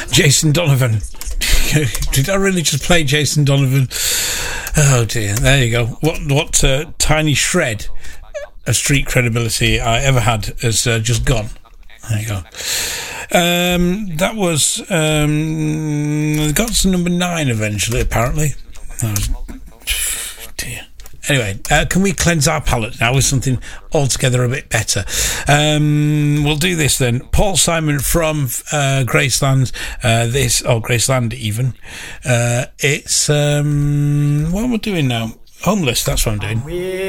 Jason Donovan. Did I really just play Jason Donovan? Oh dear, there you go. What tiny shred of street credibility I ever had has just gone. There you go. That was got to number 9 eventually, apparently. That was, dear. Anyway, can we cleanse our palate now with something altogether a bit better? We'll do this then. Paul Simon from Graceland. Graceland even. It's what am I doing now? Homeless. That's what I'm doing.